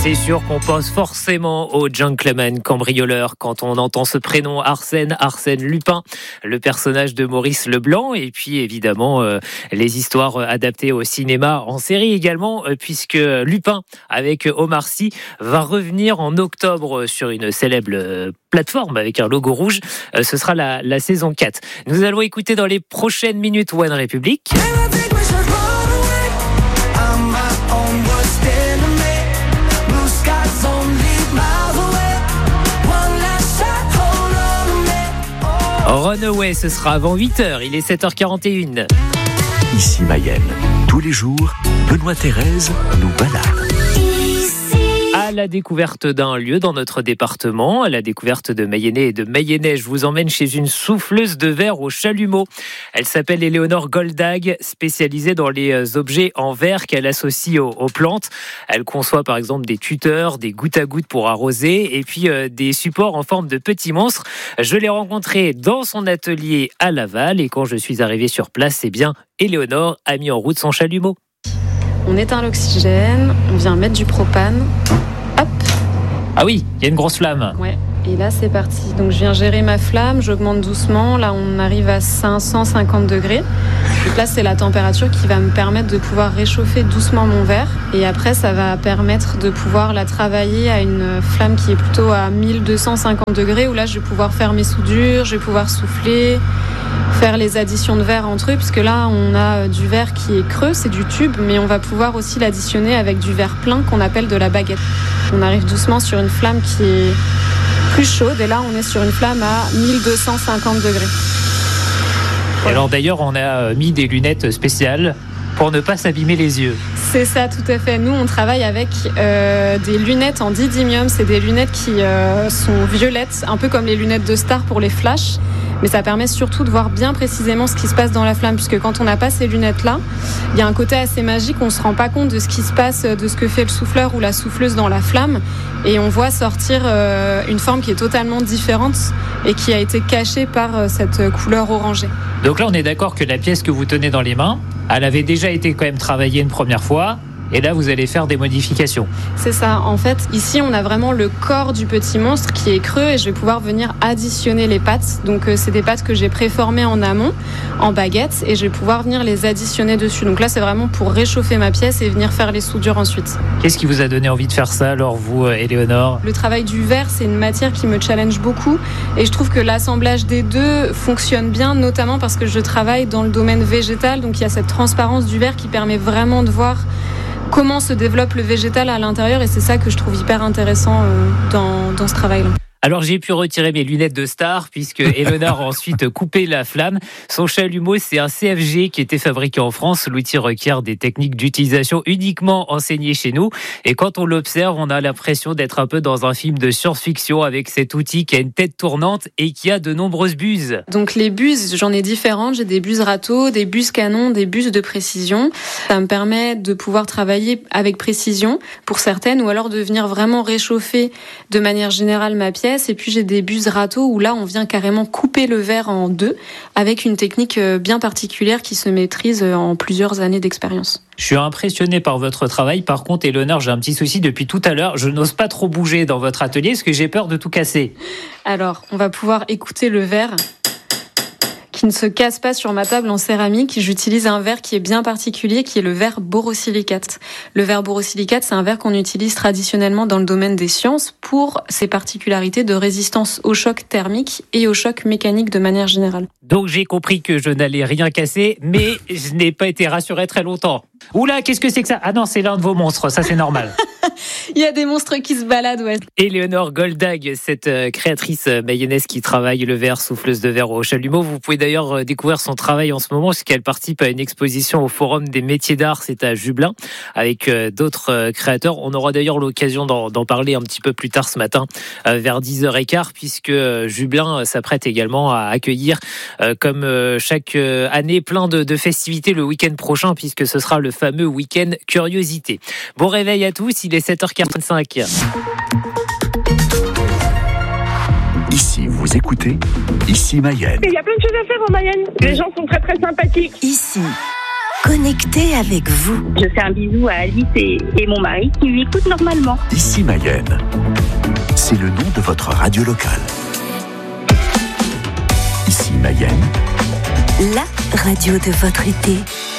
C'est sûr qu'on pense forcément au gentleman cambrioleur quand on entend ce prénom Arsène Lupin, le personnage de Maurice Leblanc, et puis évidemment les histoires adaptées au cinéma, en série également, puisque Lupin avec Omar Sy va revenir en octobre sur une célèbre plateforme avec un logo rouge. Ce sera la saison 4. Nous allons écouter dans les prochaines minutes One Republic. Runaway, ce sera avant 8h, il est 7h41. Ici Mayenne, tous les jours, Benoît Thérèse nous balade. À la découverte d'un lieu dans notre département, à la découverte de Mayennais et de Mayennais, je vous emmène chez une souffleuse de verre au chalumeau. Elle s'appelle Éléonore Goldag, spécialisée dans les objets en verre qu'elle associe aux plantes. Elle conçoit par exemple des tuteurs, des gouttes à gouttes pour arroser et puis des supports en forme de petits monstres. Je l'ai rencontrée dans son atelier à Laval et quand je suis arrivé sur place, Éléonore a mis en route son chalumeau. On éteint l'oxygène, on vient mettre du propane. Hop. Ah oui, il y a une grosse flamme. Ouais, et là c'est parti. Donc je viens gérer ma flamme, j'augmente doucement. Là on arrive à 550 degrés. Donc là c'est la température qui va me permettre de pouvoir réchauffer doucement mon verre. Et après ça va permettre de pouvoir la travailler à une flamme qui est plutôt à 1250 degrés. Où là je vais pouvoir faire mes soudures, je vais pouvoir souffler, faire les additions de verre entre eux, puisque là on a du verre qui est creux, c'est du tube, mais on va pouvoir aussi l'additionner avec du verre plein qu'on appelle de la baguette. On arrive doucement sur une flamme qui est plus chaude et là on est sur une flamme à 1250 degrés. Et alors d'ailleurs on a mis des lunettes spéciales pour ne pas s'abîmer les yeux. C'est ça, tout à fait. Nous, on travaille avec des lunettes en didymium. C'est des lunettes qui sont violettes, un peu comme les lunettes de star pour les flashs. Mais ça permet surtout de voir bien précisément ce qui se passe dans la flamme, puisque quand on n'a pas ces lunettes-là, il y a un côté assez magique, on ne se rend pas compte de ce qui se passe, de ce que fait le souffleur ou la souffleuse dans la flamme, et on voit sortir une forme qui est totalement différente et qui a été cachée par cette couleur orangée. Donc là, on est d'accord que la pièce que vous tenez dans les mains, elle avait déjà été quand même travaillée une première fois. Et là, vous allez faire des modifications. C'est ça. En fait, ici, on a vraiment le corps du petit monstre qui est creux et je vais pouvoir venir additionner les pattes. Donc, c'est des pattes que j'ai préformées en amont, en baguette, et je vais pouvoir venir les additionner dessus. Donc là, c'est vraiment pour réchauffer ma pièce et venir faire les soudures ensuite. Qu'est-ce qui vous a donné envie de faire ça, alors, vous, Éléonore ? Le travail du verre, c'est une matière qui me challenge beaucoup et je trouve que l'assemblage des deux fonctionne bien, notamment parce que je travaille dans le domaine végétal. Donc, il y a cette transparence du verre qui permet vraiment de voir comment se développe le végétal à l'intérieur et c'est ça que je trouve hyper intéressant dans ce travail-là. Alors j'ai pu retirer mes lunettes de star puisque Éléonore a ensuite coupé la flamme. Son chalumeau, c'est un CFG qui était fabriqué en France. L'outil requiert des techniques d'utilisation uniquement enseignées chez nous. Et quand on l'observe, on a l'impression d'être un peu dans un film de science-fiction avec cet outil qui a une tête tournante et qui a de nombreuses buses. Donc les buses, j'en ai différentes. J'ai des buses râteaux, des buses canons, des buses de précision. Ça me permet de pouvoir travailler avec précision pour certaines ou alors de venir vraiment réchauffer de manière générale ma pièce. Et puis j'ai des buses râteaux où là on vient carrément couper le verre en deux avec une technique bien particulière qui se maîtrise en plusieurs années d'expérience. Je suis impressionné par votre travail. Par contre, Éléonore, j'ai un petit souci depuis tout à l'heure. Je n'ose pas trop bouger dans votre atelier parce que j'ai peur de tout casser. Alors, on va pouvoir écouter le verre qui ne se casse pas sur ma table en céramique. J'utilise un verre qui est bien particulier, qui est le verre borosilicate. Le verre borosilicate, c'est un verre qu'on utilise traditionnellement dans le domaine des sciences pour ses particularités de résistance au choc thermique et au choc mécanique de manière générale. Donc j'ai compris que je n'allais rien casser, mais je n'ai pas été rassuré très longtemps. Oula, qu'est-ce que c'est que ça ? Ah non, c'est l'un de vos monstres, ça c'est normal. Il y a des monstres qui se baladent, ouais. Éléonore Goldag, cette créatrice mayonnaise qui travaille le verre, souffleuse de verre au chalumeau. Vous pouvez d'ailleurs découvrir son travail en ce moment, puisqu'elle participe à une exposition au Forum des métiers d'art, c'est à Jublin, avec d'autres créateurs. On aura d'ailleurs l'occasion d'en parler un petit peu plus tard ce matin, vers 10h15, puisque Jublin s'apprête également à accueillir, comme chaque année, plein de festivités le week-end prochain, puisque ce sera le fameux week-end Curiosité. Bon réveil à tous, il est 7h45. Ici, vous écoutez Ici Mayenne. Il y a plein de choses à faire en Mayenne. Les gens sont très très sympathiques. Ici, connecté avec vous. Je fais un bisou à Alice et mon mari qui m'écoutent normalement. Ici Mayenne, c'est le nom de votre radio locale. Ici Mayenne, La radio de votre été.